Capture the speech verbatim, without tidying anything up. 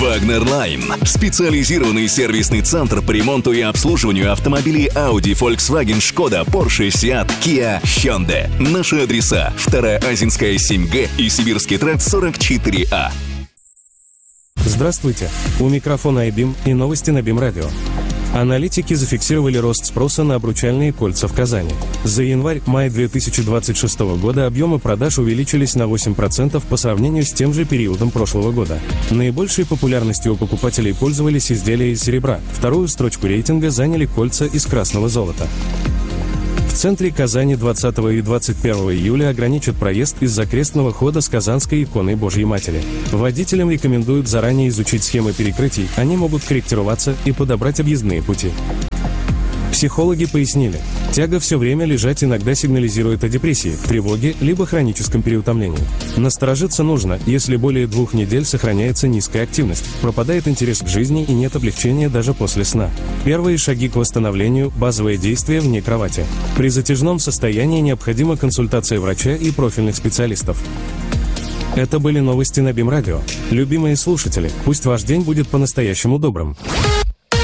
Вагнер Лайн. Специализированный сервисный центр по ремонту и обслуживанию автомобилей Audi, Volkswagen, Skoda, Porsche, Seat, Kia, Hyundai. Наши адреса: Вторая Азинская, семь Г и Сибирский тракт, сорок четыре А. Здравствуйте. У микрофона iBeam и новости на БИМ-радио. Аналитики зафиксировали рост спроса на обручальные кольца в Казани. За январь-май две тысячи двадцать шестого года объемы продаж увеличились на восемь процентов по сравнению с тем же периодом прошлого года. Наибольшей популярностью у покупателей пользовались изделия из серебра. Вторую строчку рейтинга заняли кольца из красного золота. В центре Казани двадцатого и двадцать первого июля ограничат проезд из-за крестного хода с Казанской иконой Божьей Матери. Водителям рекомендуют заранее изучить схемы перекрытий, они могут корректироваться и подобрать объездные пути. Психологи пояснили, тяга все время лежать иногда сигнализирует о депрессии, тревоге, либо хроническом переутомлении. Насторожиться нужно, если более двух недель сохраняется низкая активность, пропадает интерес к жизни и нет облегчения даже после сна. Первые шаги к восстановлению – базовые действия вне кровати. При затяжном состоянии необходима консультация врача и профильных специалистов. Это были новости на БИМ-радио. Любимые слушатели, пусть ваш день будет по-настоящему добрым.